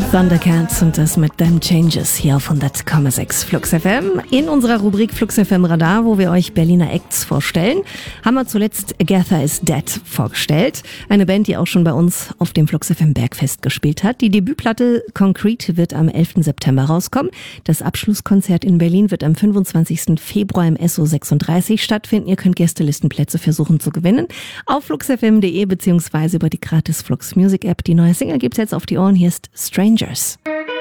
Thundercats und das mit Them Changes hier auf 100,6 Flux FM. In unserer Rubrik Flux FM Radar, wo wir euch Berliner Acts vorstellen, haben wir zuletzt Agatha is Dead vorgestellt. Eine Band, die auch schon bei uns auf dem Flux FM Bergfest gespielt hat. Die Debütplatte Concrete wird am 11. September rauskommen. Das Abschlusskonzert in Berlin wird am 25. Februar im SO 36 stattfinden. Ihr könnt Gästelistenplätze versuchen zu gewinnen auf fluxfm.de bzw. über die gratis Flux Music App. Die neue Single gibt's jetzt auf die Ohren. Hier ist Strangers.